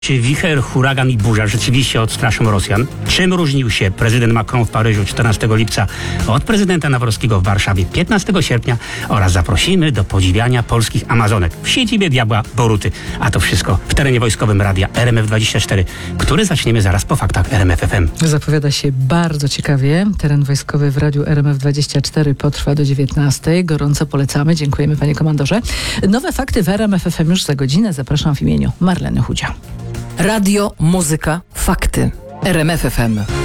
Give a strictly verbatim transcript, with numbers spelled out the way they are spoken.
Czy wicher, huragan i burza rzeczywiście odstraszą Rosjan? Czym różnił się prezydent Macron w Paryżu czternastego lipca od prezydenta Nawrockiego w Warszawie piętnastego sierpnia? Oraz zaprosimy do podziwiania polskich Amazonek w siedzibie Diabła Boruty. A to wszystko w terenie wojskowym radia R M F dwadzieścia cztery, który zaczniemy zaraz po faktach R M F F M. Zapowiada się bardzo ciekawie. Teren wojskowy w radiu R M F dwadzieścia cztery potrwa do dziewiętnastej. Gorąco polecamy. Dziękujemy, panie komandorze. Nowe fakty w R M F F M już za godzinę. Zapraszam w imieniu Marleny Chudzia. Radio, muzyka, fakty. R M F F M.